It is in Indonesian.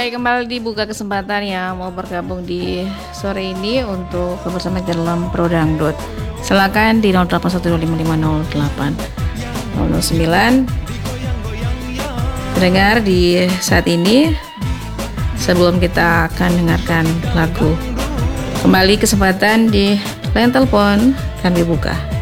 baik, kembali dibuka kesempatan ya mau bergabung di sore ini untuk bersama dalam Pro Dangdut. Silakan di 0812550809 dengar di saat ini. Sebelum kita akan dengarkan lagu, kembali kesempatan di line telepon kami buka.